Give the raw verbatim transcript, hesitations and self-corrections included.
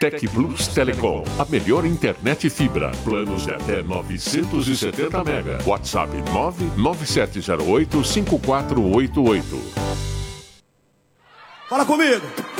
Tec Plus Telecom, a melhor internet fibra. Planos de até novecentos e setenta mega. WhatsApp nove nove sete zero oito cinco quatro oito oito. Fala comigo!